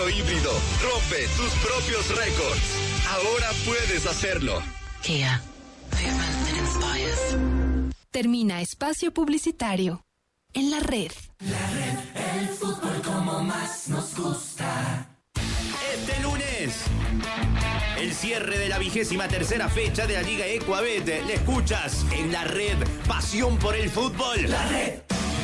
estilo híbrido. Rompe tus propios récords. Ahora puedes hacerlo. Kia. Movement that inspires. Termina espacio publicitario. En la red. La red, el fútbol como más nos gusta. Este lunes, el cierre de la 23ª fecha de la Liga Ecuabet. Le escuchas en la red. Pasión por el fútbol. La red.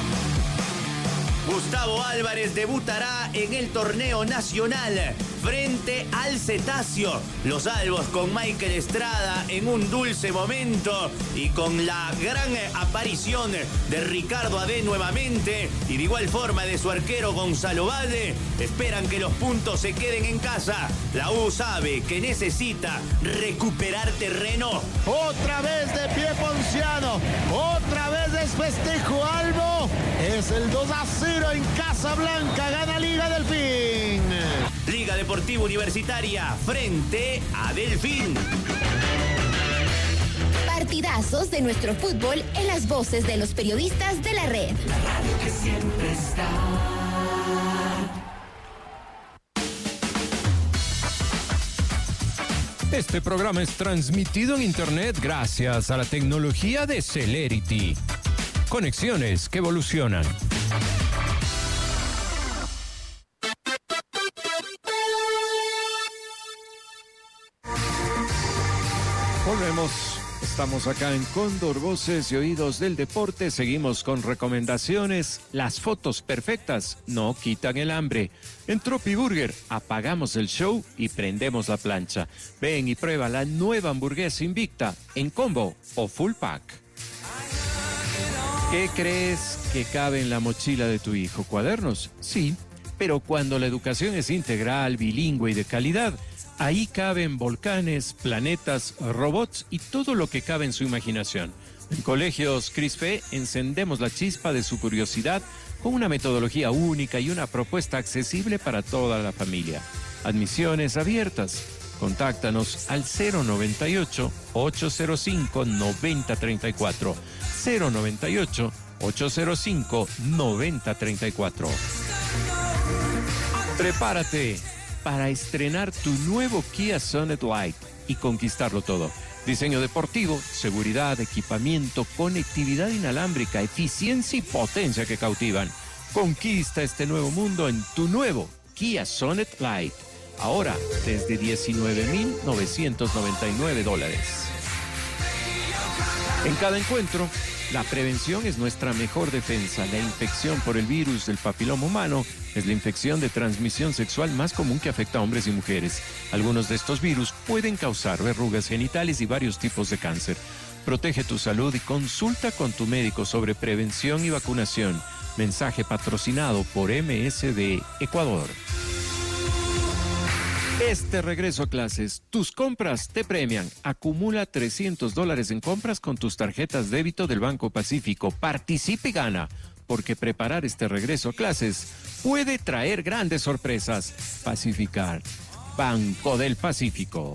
Gustavo Álvarez debutará en el torneo nacional frente al Cetáceo. Los albos con Michael Estrada en un dulce momento y con la gran aparición de Ricardo Adé nuevamente y de igual forma de su arquero Gonzalo Valde, esperan que los puntos se queden en casa. La U sabe que necesita recuperar terreno. Otra vez de pie Ponciano, otra vez es festejo Albo, es el 2-0 en Casablanca, gana Liga Delfín. Liga Deportiva Universitaria frente a Delfín. Partidazos de nuestro fútbol en las voces de los periodistas de la red. La radio que siempre está. Este programa es transmitido en internet gracias a la tecnología de Celerity. Conexiones que evolucionan. Volvemos, estamos acá en Cóndor, Voces y Oídos del Deporte. Seguimos con recomendaciones. Las fotos perfectas no quitan el hambre. En Tropi Burger apagamos el show y prendemos la plancha. Ven y prueba la nueva hamburguesa Invicta en combo o full pack. ¿Qué crees que cabe en la mochila de tu hijo? ¿Cuadernos? Sí, pero cuando la educación es integral, bilingüe y de calidad, ahí caben volcanes, planetas, robots y todo lo que cabe en su imaginación. En Colegios CRISPE encendemos la chispa de su curiosidad con una metodología única y una propuesta accesible para toda la familia. Admisiones abiertas. Contáctanos al 098-805-9034. 098-805-9034. Prepárate para estrenar tu nuevo Kia Sonet Light y conquistarlo todo. Diseño deportivo, seguridad, equipamiento, conectividad inalámbrica, eficiencia y potencia que cautivan. Conquista este nuevo mundo en tu nuevo Kia Sonet Light. Ahora desde $19,999. En cada encuentro, la prevención es nuestra mejor defensa. La infección por el virus del papiloma humano es la infección de transmisión sexual más común que afecta a hombres y mujeres. Algunos de estos virus pueden causar verrugas genitales y varios tipos de cáncer. Protege tu salud y consulta con tu médico sobre prevención y vacunación. Mensaje patrocinado por MSD Ecuador. Este regreso a clases, tus compras te premian. Acumula $300 en compras con tus tarjetas débito del Banco Pacífico. Participa y gana, porque preparar este regreso a clases puede traer grandes sorpresas. Pacificar, Banco del Pacífico.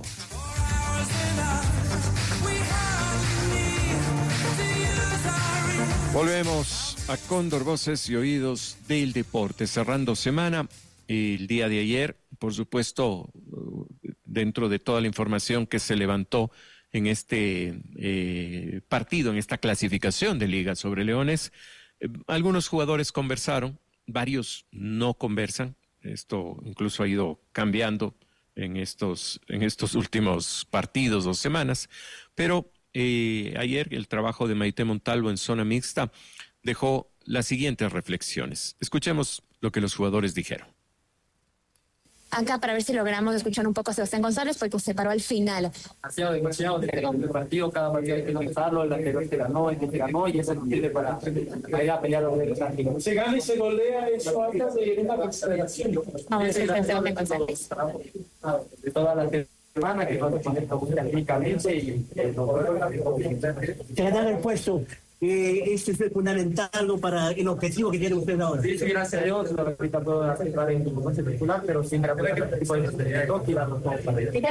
Volvemos a Cóndor, Voces y Oídos del Deporte, cerrando semana. El día de ayer, por supuesto, dentro de toda la información que se levantó en este partido, en esta clasificación de Liga sobre Leones, algunos jugadores conversaron, varios no conversan. Esto incluso ha ido cambiando en estos últimos partidos o semanas, pero ayer el trabajo de Maite Montalvo en zona mixta dejó las siguientes reflexiones. Escuchemos lo que los jugadores dijeron. Acá para ver si logramos escuchar un poco a Sebastián González porque se paró al final. Demasiado el partido, cada partido hay que analizarlo, el anterior se ganó y eso sirve para ir a pelear los dedos. Se gana y se golea, eso antes de una consideración. Vamos a ver Sebastián González. De todas las semanas que vamos a poner técnicamente y se ganar el puesto. Este es fundamental, ¿no?, para el objetivo que tiene usted ahora. Sí, gracias a Dios, ahorita puedo aceptar en tu consecuencia particular, pero sin la prueba que este tipo de toque y darnos todo para ello.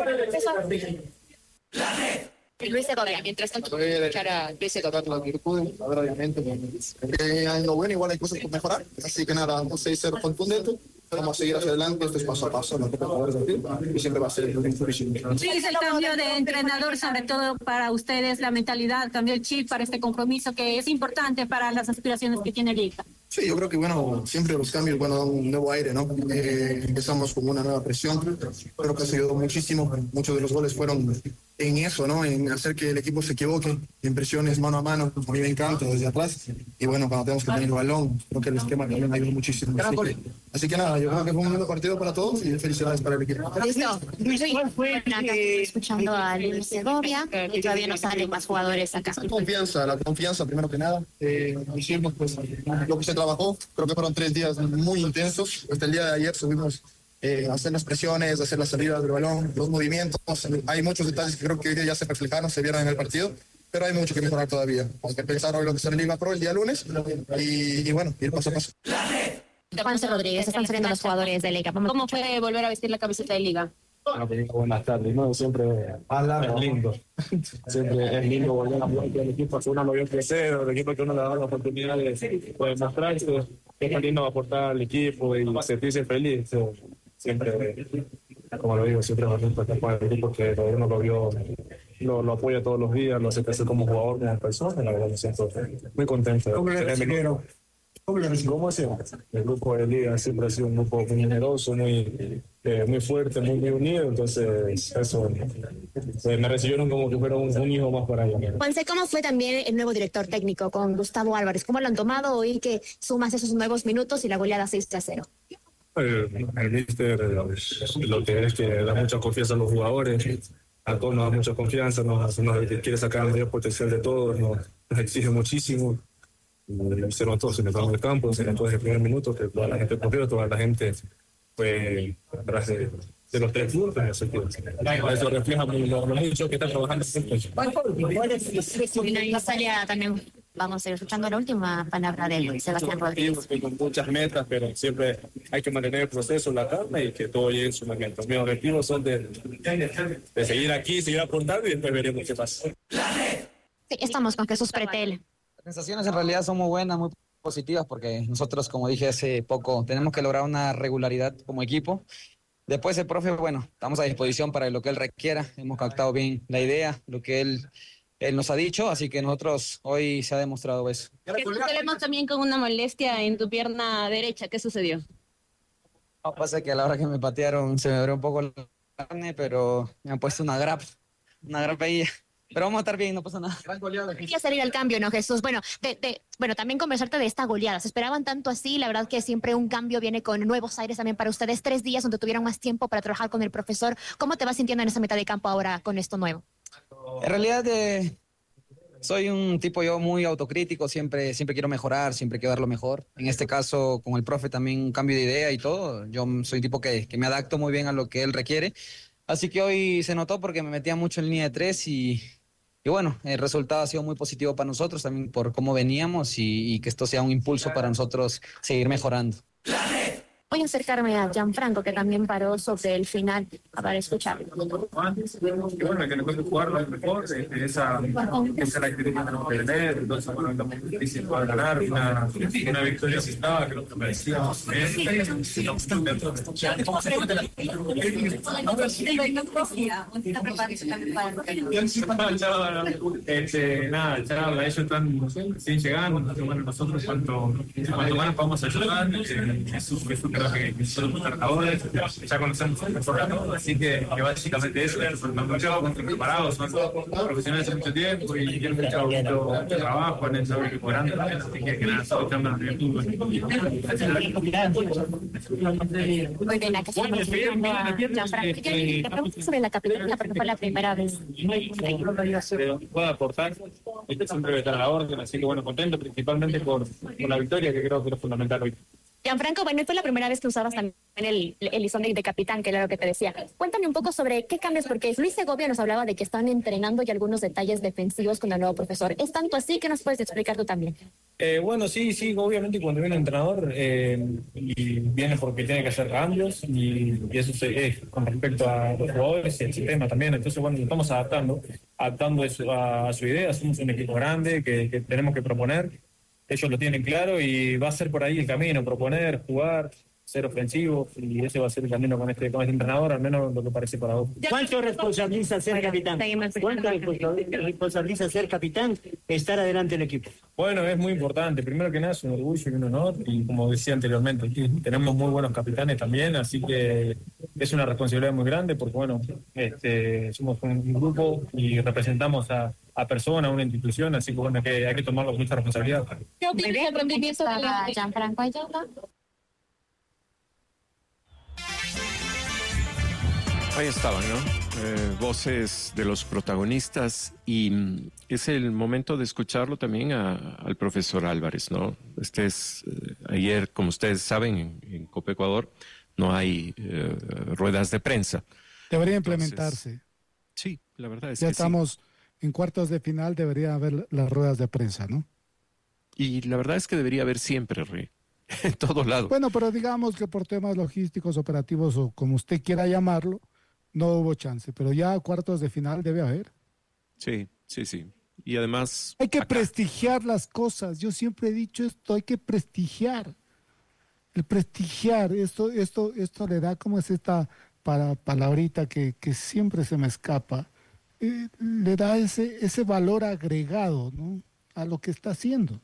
La red. Luis Segovia, mientras tanto, escuchar a Luis Segovia. Las virtudes, a ver, obviamente, en lo bueno igual hay cosas por mejorar, así que nada, un 6-0 contundente, vamos a seguir hacia adelante, esto es paso a paso, no y siempre va a ser difícil. Sí, es el cambio de entrenador, sobre todo para ustedes, la mentalidad, cambió el chip para este compromiso que es importante para las aspiraciones que tiene Liga. Sí, yo creo que siempre los cambios dan un nuevo aire, ¿no? Empezamos con una nueva presión, creo que se ayudó muchísimo, muchos de los goles fueron en eso, ¿no? En hacer que el equipo se equivoque, en presiones mano a mano, a mí me encanta desde atrás, y cuando tenemos que tener el balón, creo que el esquema también ayudó muchísimo. Así que nada, yo creo que fue un buen partido para todos y felicidades para el equipo. Listo. Acá escuchando a Luis Segovia, y todavía no salen más jugadores acá. La confianza primero que nada. Hicimos lo que se trabajó, creo que fueron 3 días muy intensos. Hasta el día de ayer subimos a hacer las presiones, a hacer las salidas del balón, los movimientos. Hay muchos detalles que creo que ya se reflejaron, se vieron en el partido, pero hay mucho que mejorar todavía. Hay que pensar hoy lo que será el Liga Pro el día lunes y ir paso a paso. Juanse Rodríguez, están saliendo los jugadores de Liga. ¿Cómo fue volver a vestir la camiseta de Liga? Buenas tardes, ¿no? Siempre es lindo. Siempre es lindo volver a jugar con el equipo que uno lo vio crecer, el equipo que uno le da la oportunidad de mostrarse. Es lindo aportar al equipo y sentirse feliz. Siempre, como lo digo, siempre es lindo estar con el equipo que uno lo vio, lo apoya todos los días, lo hace crecer como jugador, como persona. La verdad me siento muy contento. ¿Cómo siempre? El grupo de Liga siempre ha sido un grupo muy generoso, muy fuerte, muy unido, entonces eso me recibieron como que fuera un hijo más para ellos. Juanse, ¿cómo fue también el nuevo director técnico con Gustavo Álvarez? ¿Cómo lo han tomado hoy que sumas esos nuevos minutos y la goleada 6-0? El míster lo que es que da mucha confianza a los jugadores, a todos nos da mucha confianza, nos quiere sacar el mayor potencial de todos, nos exige muchísimo. Se notó en el campo, se notó desde el primer minuto que toda la gente confió, toda la gente fue atrás de los 3 puntos. Eso refleja lo mucho que están trabajando. También vamos a ir escuchando la última palabra de Sebastián Rodríguez. Con muchas metas, pero siempre hay que mantener el proceso, la calma y que todo llegue en su momento. Mis objetivos son de seguir aquí, seguir aportando y después veremos qué pasa. Sí, estamos con Jesús Pretel. Las sensaciones en realidad son muy buenas, muy positivas, porque nosotros, como dije hace poco, tenemos que lograr una regularidad como equipo. Después el profe, estamos a disposición para lo que él requiera. Hemos captado bien la idea, lo que él nos ha dicho, así que nosotros hoy se ha demostrado eso. Tenemos también con una molestia en tu pierna derecha. ¿Qué sucedió? Pasa que a la hora que me patearon se me abrió un poco la carne, pero me han puesto una grapa ahí. Pero vamos a estar bien, no pasa nada. Quería salir al cambio, ¿no, Jesús? Bueno, también conversarte de esta goleada. ¿Se esperaban tanto así? La verdad que siempre un cambio viene con nuevos aires también para ustedes. 3 días donde tuvieron más tiempo para trabajar con el profesor. ¿Cómo te vas sintiendo en esa mitad de campo ahora con esto nuevo? En realidad soy un tipo yo muy autocrítico. Siempre quiero mejorar, siempre quiero dar lo mejor. En este caso, con el profe también un cambio de idea y todo. Yo soy un tipo que me adapto muy bien a lo que él requiere. Así que hoy se notó porque me metía mucho en línea de 3 y el resultado ha sido muy positivo para nosotros también por cómo veníamos y que esto sea un impulso para nosotros seguir mejorando. Voy a acercarme a Gianfranco, que también paró sobre el final para escucharlo. Que nos puede jugar lo mejor, esa es la actitud que tenemos que tener, entonces estamos difícil para ganar una victoria sin nada, que lo que merecíamos. Nada, ellos están sin llegando, nosotros cuanto más podemos ayudar, eso creo que son los trabajadores, ya conocemos mejor a todos, así que básicamente eso, son preparados, son profesionales hace mucho tiempo y tienen mucho trabajo, han hecho algo grande, así que nada, estamos echando el primer turno. Muy bien, acá estamos escuchando a Gianfranco. Te pregunto sobre la capitana, porque fue la primera vez. Puedo aportar, siempre voy a estar a la orden, así que contento principalmente por la victoria, que creo que es lo fundamental hoy. Gianfranco, fue la primera vez que usabas también el listón de capitán, que era lo que te decía. Cuéntame un poco sobre qué cambios, porque Luis Segovia nos hablaba de que están entrenando y algunos detalles defensivos con el nuevo profesor. ¿Es tanto así? ¿Qué nos puedes explicar tú también? Sí, obviamente cuando viene un entrenador y viene porque tiene que hacer cambios y eso es con respecto a los jugadores y el sistema también. Entonces, nos estamos adaptando a su idea. Somos un equipo grande que tenemos que proponer. Ellos lo tienen claro y va a ser por ahí el camino, proponer, jugar, ser ofensivos, y ese va a ser el camino con este entrenador, al menos lo que parece para vos. ¿Cuánto responsabiliza ser capitán? ¿Cuánto responsabiliza ser capitán, estar adelante del equipo? Bueno, es muy importante. Primero que nada es un orgullo y un honor, y como decía anteriormente, tenemos muy buenos capitanes también, así que es una responsabilidad muy grande porque, bueno, somos un grupo y representamos a personas, a una institución, así que, bueno, que hay que tomarlo con mucha responsabilidad. ¿Qué opinas del rendimiento de Gianfranco Ayala? Ahí estaban, ¿no? Voces de los protagonistas, y es el momento de escucharlo también al profesor Álvarez, ¿no? Ayer, como ustedes saben, en Copa Ecuador no hay ruedas de prensa. Debería implementarse. Sí, la verdad es ya que estamos en cuartos de final, debería haber las ruedas de prensa, ¿no? Y la verdad es que debería haber siempre, Rey, en todos lados. Bueno, pero digamos que por temas logísticos, operativos o como usted quiera llamarlo, no hubo chance, pero ya cuartos de final debe haber. Sí. Y además... Hay que prestigiar las cosas. Yo siempre he dicho esto, hay que prestigiar. El prestigiar, esto le da, como es esta palabrita que siempre se me escapa, le da ese valor agregado, ¿no?, a lo que está haciendo.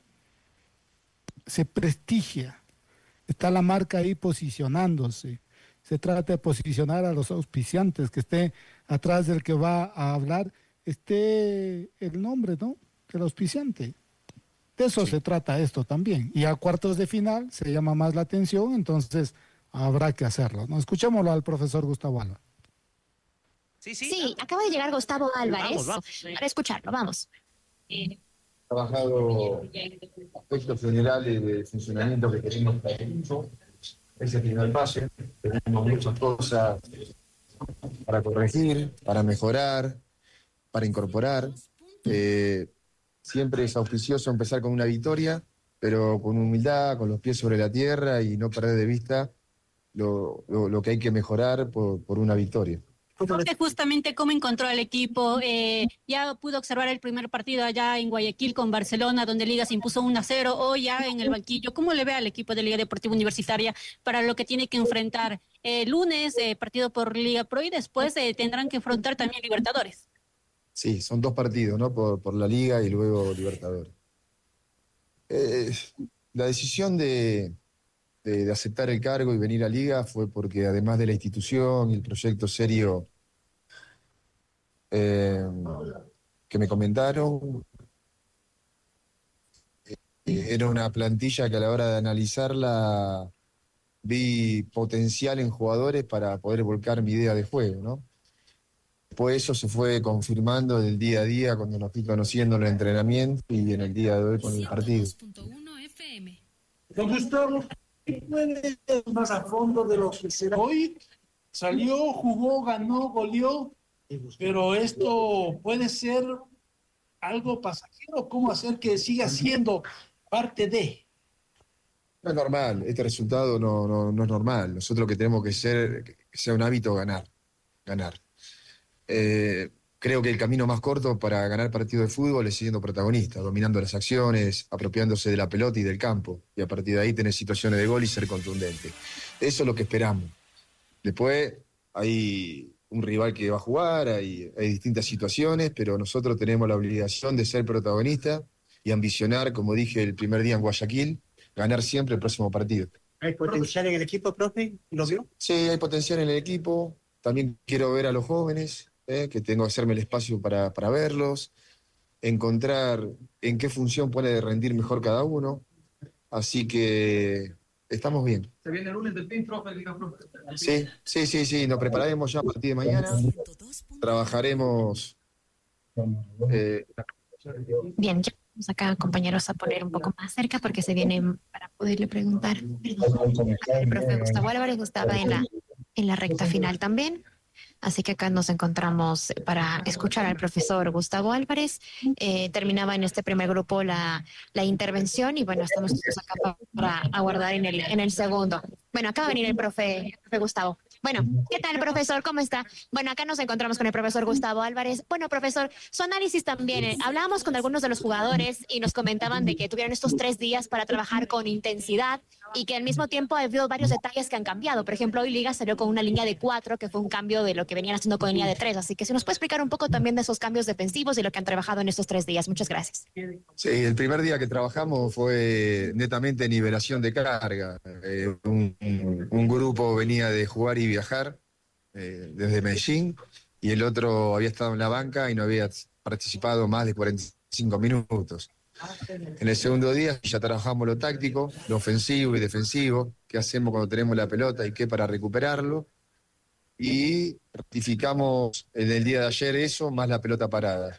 Se prestigia. Está la marca ahí posicionándose. Se trata de posicionar a los auspiciantes, que esté atrás del que va a hablar, esté el nombre, ¿no?, del auspiciante. De eso se trata esto también. Y a cuartos de final se llama más la atención, entonces habrá que hacerlo, ¿no? Escuchémoslo al profesor Gustavo Álvarez. Sí, acaba de llegar Gustavo Álvarez. Vamos. Para escucharlo, vamos. Trabajado aspectos generales de funcionamiento que tenemos para el equipo. Ese primer paso. Tenemos muchas cosas para corregir, para mejorar, para incorporar. Siempre es auspicioso empezar con una victoria, pero con humildad, con los pies sobre la tierra y no perder de vista lo que hay que mejorar por una victoria. Justamente cómo encontró al equipo, ya pudo observar el primer partido allá en Guayaquil con Barcelona, donde Liga se impuso 1-0, hoy ya en el banquillo. ¿Cómo le ve al equipo de Liga Deportiva Universitaria para lo que tiene que enfrentar lunes, partido por Liga Pro, y después tendrán que enfrentar también Libertadores? Sí, son 2 partidos, ¿no? Por la Liga y luego Libertadores. La decisión de aceptar el cargo y venir a Liga fue porque, además de la institución y el proyecto serio que me comentaron, era una plantilla que a la hora de analizarla vi potencial en jugadores para poder volcar mi idea de juego, ¿no? Después eso se fue confirmando del día a día cuando nos fui conociendo en el entrenamiento y en el día de hoy con el partido. Don Gustavo, ¿puede ir más a fondo de lo que será? Hoy salió, jugó, ganó, goleó, pero esto puede ser algo pasajero. ¿Cómo hacer que siga siendo parte de? No es normal, este resultado no es normal. Nosotros lo que tenemos que sea un hábito ganar. Creo que el camino más corto para ganar partidos de fútbol es siendo protagonista, dominando las acciones, apropiándose de la pelota y del campo. Y a partir de ahí tener situaciones de gol y ser contundente. Eso es lo que esperamos. Después hay un rival que va a jugar, hay distintas situaciones, pero nosotros tenemos la obligación de ser protagonistas y ambicionar, como dije el primer día en Guayaquil, ganar siempre el próximo partido. ¿Hay potencial en el equipo, profe? ¿Lo vio? Sí, hay potencial en el equipo. También quiero ver a los jóvenes. Que tengo que hacerme el espacio para verlos, encontrar en qué función puede rendir mejor cada uno. Así que estamos bien. ¿Se viene el lunes del team, profe? Sí, nos prepararemos ya a partir de mañana. Trabajaremos. Bien, ya vamos acá, compañeros, a poner un poco más cerca porque se vienen para poderle preguntar. El profe Gustavo Álvarez estaba en la recta final también. Así que acá nos encontramos para escuchar al profesor Gustavo Álvarez. Terminaba en este primer grupo la intervención y bueno, estamos acá para aguardar en el segundo. Bueno, acaba de venir el profe Gustavo. Bueno, ¿qué tal, profesor? ¿Cómo está? Bueno, acá nos encontramos con el profesor Gustavo Álvarez. Bueno, profesor, su análisis también. Hablábamos con algunos de los jugadores y nos comentaban de que tuvieron estos 3 días para trabajar con intensidad, y que al mismo tiempo ha habido varios detalles que han cambiado. Por ejemplo, hoy Liga salió con una línea de 4, que fue un cambio de lo que venían haciendo con línea de 3. Así que se nos puede explicar un poco también de esos cambios defensivos y lo que han trabajado en estos 3 días. Muchas gracias. Sí, el primer día que trabajamos fue netamente nivelación de carga. Un grupo venía de jugar y viajar desde Medellín y el otro había estado en la banca y no había participado más de 45 minutos. En el segundo día ya trabajamos lo táctico, lo ofensivo y defensivo, qué hacemos cuando tenemos la pelota y qué para recuperarlo. Y ratificamos en el día de ayer eso, más la pelota parada.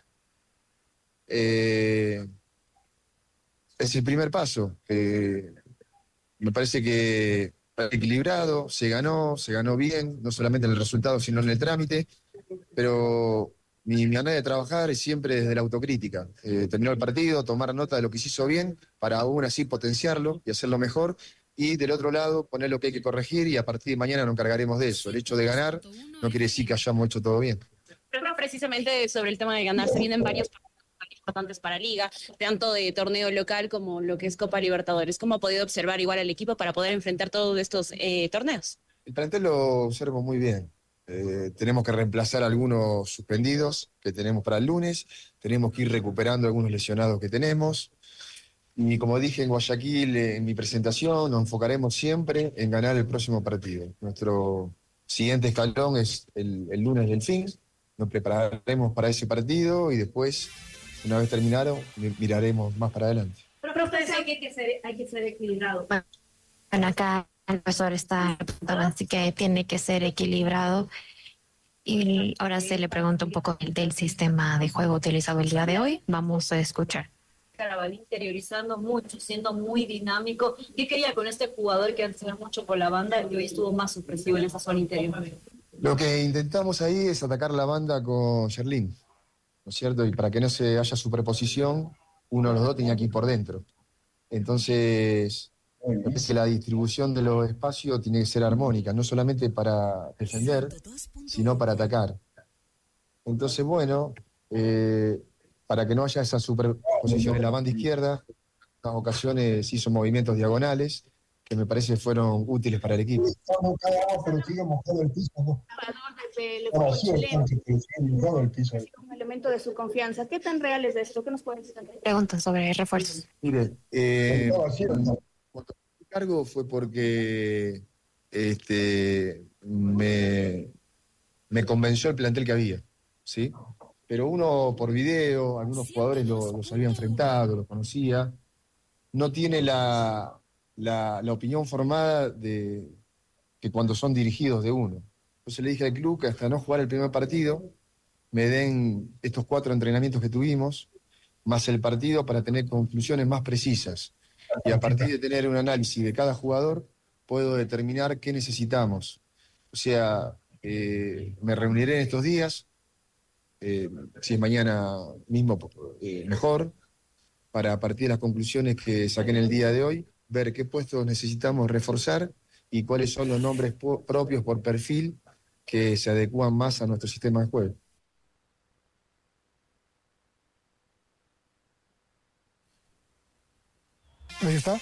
Es el primer paso. Me parece que equilibrado, se ganó bien, no solamente en el resultado, sino en el trámite, pero mi manera de trabajar es siempre desde la autocrítica. Terminó el partido, tomar nota de lo que se hizo bien, para aún así potenciarlo y hacerlo mejor, y del otro lado poner lo que hay que corregir y a partir de mañana nos encargaremos de eso. El hecho de ganar no quiere decir que hayamos hecho todo bien. Pero precisamente sobre el tema de ganar, se vienen varios partidos importantes para Liga, tanto de torneo local como lo que es Copa Libertadores. ¿Cómo ha podido observar igual al equipo para poder enfrentar todos estos torneos? El plantel lo observo muy bien. Tenemos que reemplazar algunos suspendidos que tenemos para el lunes, tenemos que ir recuperando algunos lesionados que tenemos. Y como dije en Guayaquil, en mi presentación, nos enfocaremos siempre en ganar el próximo partido. Nuestro siguiente escalón es el lunes del fin. Nos prepararemos para ese partido y después, una vez terminado, miraremos más para adelante. Pero ustedes hay que ser equilibrado. Bueno, acá el profesor está, así que tiene que ser equilibrado. Y ahora se le pregunta un poco del sistema de juego utilizado el día de hoy. Vamos a escuchar. Carabalí interiorizando mucho, siendo muy dinámico. ¿Qué quería con este jugador que antes era mucho por la banda y hoy estuvo más supresivo en esa zona interior? Lo que intentamos ahí es atacar la banda con Sherlyn, ¿no es cierto? Y para que no se haya superposición, uno de los dos tenía que ir por dentro. Entonces, es que la distribución de los espacios tiene que ser armónica, no solamente para defender, sino para atacar. Entonces, bueno, para que no haya esa superposición en la banda izquierda, en unas ocasiones hizo movimientos diagonales que me parece fueron útiles para el equipo. Un elemento de su confianza. ¿Qué tan real es esto? ¿Qué nos pueden decir? Preguntas sobre refuerzos. Mire, cuando me cargo fue porque me convenció el plantel que había, ¿sí? Pero uno por video, algunos jugadores los había enfrentado, los conocía, no tiene la opinión formada de que cuando son dirigidos de uno. Entonces le dije al club que hasta no jugar el primer partido, me den estos 4 entrenamientos que tuvimos, más el partido para tener conclusiones más precisas. Y a partir de tener un análisis de cada jugador, puedo determinar qué necesitamos. O sea, me reuniré en estos días, si es mañana mismo, mejor, para a partir de las conclusiones que saqué en el día de hoy, ver qué puestos necesitamos reforzar y cuáles son los nombres propios por perfil que se adecúan más a nuestro sistema de juego. Ahí está.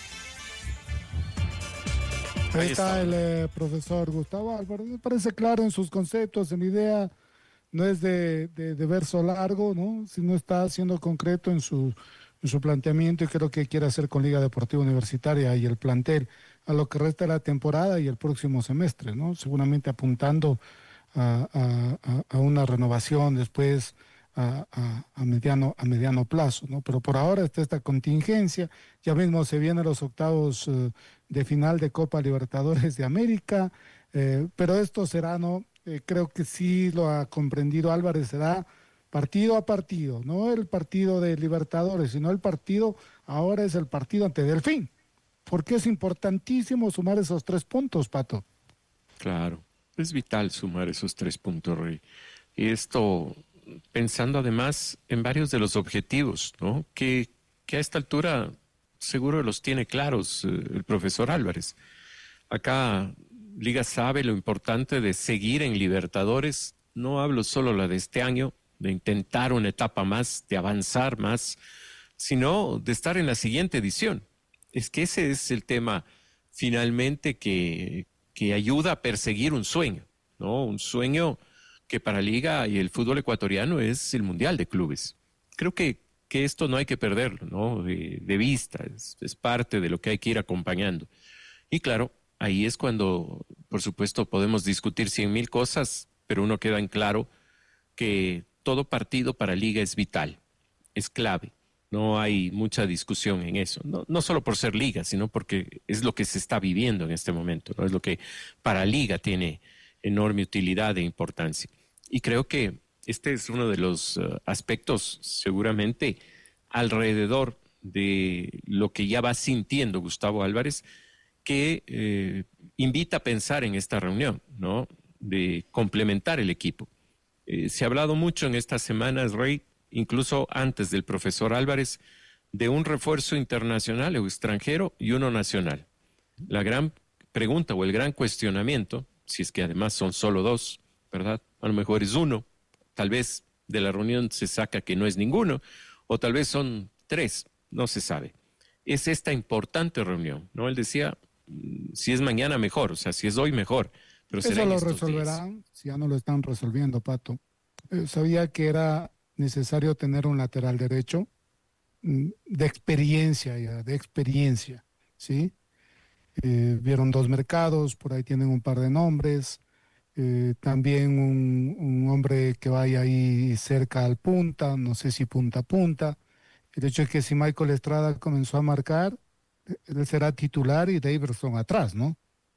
Ahí está el profesor Gustavo Álvarez. Me parece claro en sus conceptos, en la idea. No es de verso largo, ¿no? Sino está siendo concreto en su planteamiento y creo que quiere hacer con Liga Deportiva Universitaria y el plantel a lo que resta de la temporada y el próximo semestre, ¿no? Seguramente apuntando a una renovación después a mediano plazo, ¿no? Pero por ahora está esta contingencia, ya mismo se vienen los octavos de final de Copa Libertadores de América, pero esto será, ¿no? Creo que sí lo ha comprendido Álvarez, será partido a partido, no el partido de Libertadores, sino el partido, ahora es el partido ante Delfín, porque es importantísimo sumar esos 3 puntos, Pato. Claro, es vital sumar esos 3 puntos, Rey. Y esto pensando además en varios de los objetivos, ¿no? Que a esta altura seguro los tiene claros el profesor Álvarez. Acá Liga sabe lo importante de seguir en Libertadores. No hablo solo la de este año, de intentar una etapa más, de avanzar más, sino de estar en la siguiente edición. Es que ese es el tema finalmente que ayuda a perseguir un sueño, ¿no? Un sueño que para Liga y el fútbol ecuatoriano es el Mundial de Clubes. Creo que esto no hay que perderlo, ¿no? De vista, es parte de lo que hay que ir acompañando. Y claro, ahí es cuando, por supuesto, podemos discutir 100,000 cosas, pero uno queda en claro que todo partido para Liga es vital, es clave. No hay mucha discusión en eso, no solo por ser Liga, sino porque es lo que se está viviendo en este momento, ¿no? Es lo que para Liga tiene enorme utilidad e importancia. Y creo que este es uno de los aspectos seguramente alrededor de lo que ya va sintiendo Gustavo Álvarez, que invita a pensar en esta reunión, ¿no? De complementar el equipo. Se ha hablado mucho en estas semanas, Rey, incluso antes del profesor Álvarez, de un refuerzo internacional o extranjero y uno nacional. La gran pregunta o el gran cuestionamiento, si es que además son solo dos, ¿verdad? A lo mejor es uno, tal vez de la reunión se saca que no es ninguno, o tal vez son 3, no se sabe. Es esta importante reunión, ¿no? Él decía, si es mañana mejor, o sea, si es hoy mejor. Pero eso lo resolverán, si ya no lo están resolviendo, Pato. Sabía que era necesario tener un lateral derecho de experiencia, ¿sí? Vieron 2 mercados, por ahí tienen un par de nombres, también un hombre que vaya ahí cerca al punta, no sé si punta a punta. El hecho es que si Michael Estrada comenzó a marcar, él será titular y Daverson atrás, ¿no?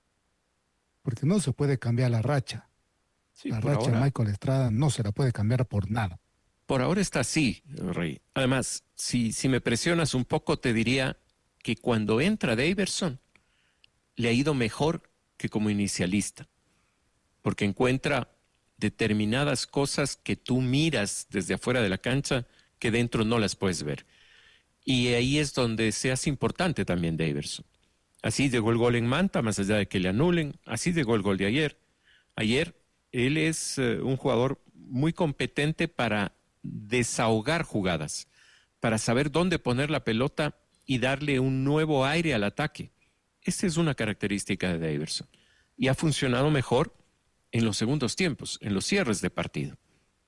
Porque no se puede cambiar la racha. Sí, la racha de Michael Estrada no se la puede cambiar por nada. Por ahora está así, Rey. Además, si me presionas un poco, te diría que cuando entra Daverson, le ha ido mejor que como inicialista. Porque encuentra determinadas cosas que tú miras desde afuera de la cancha que dentro no las puedes ver. Y ahí es donde se hace importante también Daverson. Así llegó el gol en Manta, más allá de que le anulen. Así llegó el gol de ayer. Ayer él es un jugador muy competente para desahogar jugadas, para saber dónde poner la pelota y darle un nuevo aire al ataque. Esta es una característica de Daverson. Y ha funcionado mejor en los segundos tiempos, en los cierres de partido.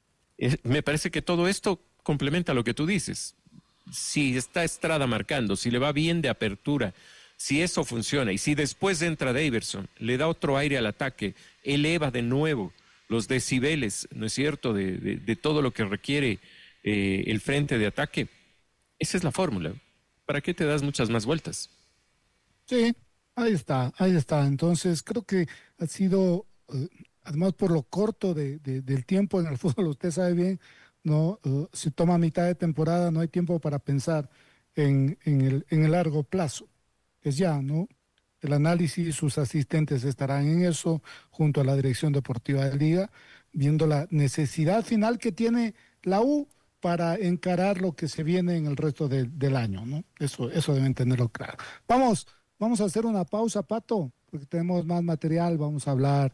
Me parece que todo esto complementa lo que tú dices. Si está Estrada marcando, si le va bien de apertura, si eso funciona y si después entra Daverson, le da otro aire al ataque, eleva de nuevo los decibeles, ¿no es cierto?, de todo lo que requiere el frente de ataque. Esa es la fórmula. ¿Para qué te das muchas más vueltas? Sí, ahí está. Entonces creo que ha sido, además por lo corto del tiempo en el fútbol, usted sabe bien, ¿no? Se toma mitad de temporada, no hay tiempo para pensar en el largo plazo. Es ya, ¿no? El análisis, sus asistentes estarán en eso, junto a la dirección deportiva de Liga, viendo la necesidad final que tiene la U para encarar lo que se viene en el resto del año, ¿no? Eso deben tenerlo claro. Vamos a hacer una pausa, Pato, porque tenemos más material, vamos a hablar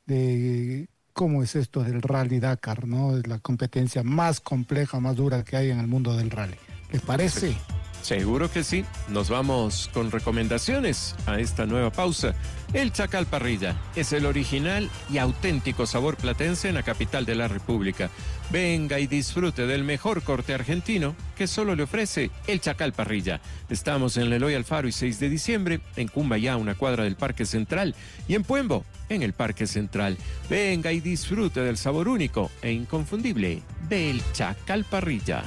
de cómo es esto del Rally Dakar, ¿no? Es la competencia más compleja, más dura que hay en el mundo del rally. ¿Les parece? Seguro que sí. Nos vamos con recomendaciones a esta nueva pausa. El Chacal Parrilla es el original y auténtico sabor platense en la capital de la República. Venga y disfrute del mejor corte argentino que solo le ofrece el Chacal Parrilla. Estamos en Leloy Alfaro y 6 de diciembre, en Cumbayá, una cuadra del Parque Central, y en Puembo, en el Parque Central. Venga y disfrute del sabor único e inconfundible del Chacal Parrilla.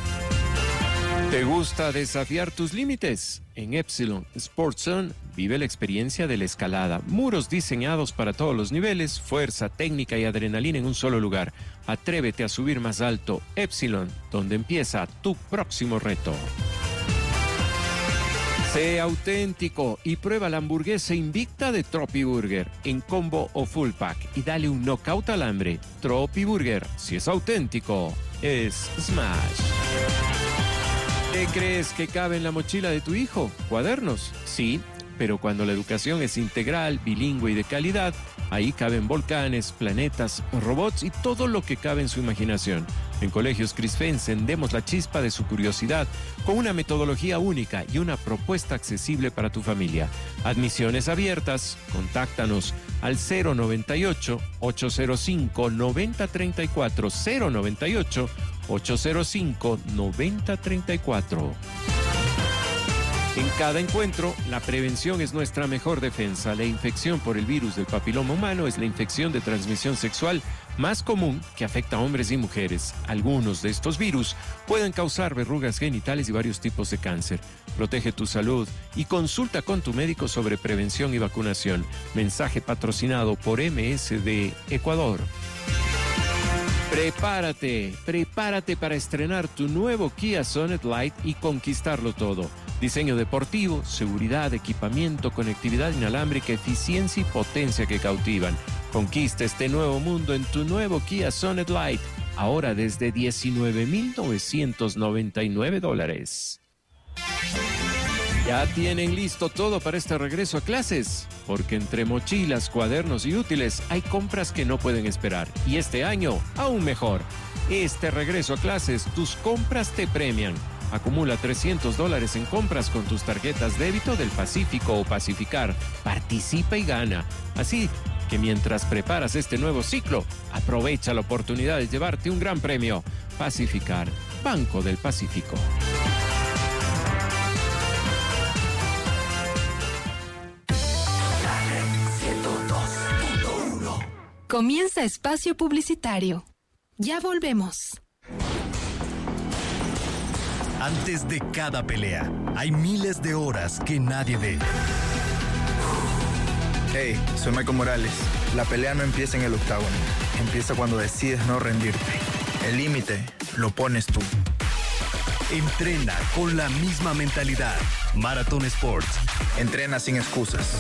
¿Te gusta desafiar tus límites? En Epsilon Sports Zone vive la experiencia de la escalada. Muros diseñados para todos los niveles, fuerza, técnica y adrenalina en un solo lugar. Atrévete a subir más alto. Epsilon, donde empieza tu próximo reto. Sé auténtico y prueba la hamburguesa invicta de Tropi Burger en combo o full pack y dale un knockout al hambre. Tropi Burger, si es auténtico, es Smash. ¿Qué crees que cabe en la mochila de tu hijo? ¿Cuadernos? Sí, pero cuando la educación es integral, bilingüe y de calidad, ahí caben volcanes, planetas, robots y todo lo que cabe en su imaginación. En Colegios Crisfe encendemos la chispa de su curiosidad con una metodología única y una propuesta accesible para tu familia. Admisiones abiertas, contáctanos al 098-805-9034, 098-805-9034. En cada encuentro, la prevención es nuestra mejor defensa. La infección por el virus del papiloma humano es la infección de transmisión sexual más común que afecta a hombres y mujeres. Algunos de estos virus pueden causar verrugas genitales y varios tipos de cáncer. Protege tu salud y consulta con tu médico sobre prevención y vacunación. Mensaje patrocinado por MSD Ecuador. Prepárate para estrenar tu nuevo Kia Sonet Light y conquistarlo todo. Diseño deportivo, seguridad, equipamiento, conectividad inalámbrica, eficiencia y potencia que cautivan. Conquista este nuevo mundo en tu nuevo Kia Sonet Light, ahora desde $19,999. ¿Ya tienen listo todo para este regreso a clases? Porque entre mochilas, cuadernos y útiles hay compras que no pueden esperar. Y este año, aún mejor. Este regreso a clases, tus compras te premian. Acumula $300 en compras con tus tarjetas débito del Pacífico o Pacificar. Participa y gana. Así que mientras preparas este nuevo ciclo, aprovecha la oportunidad de llevarte un gran premio. Pacificar, Banco del Pacífico. Comienza espacio publicitario. Ya volvemos. Antes de cada pelea, hay miles de horas que nadie ve. Hey, soy Michael Morales. La pelea no empieza en el octágono. Empieza cuando decides no rendirte. El límite lo pones tú. Entrena con la misma mentalidad. Marathon Sports. Entrena sin excusas.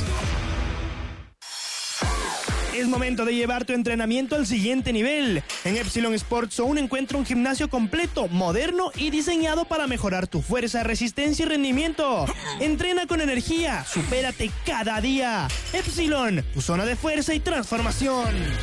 Es momento de llevar tu entrenamiento al siguiente nivel. En Epsilon Sports Zone encuentra un gimnasio completo, moderno y diseñado para mejorar tu fuerza, resistencia y rendimiento. Entrena con energía, supérate cada día. Epsilon, tu zona de fuerza y transformación.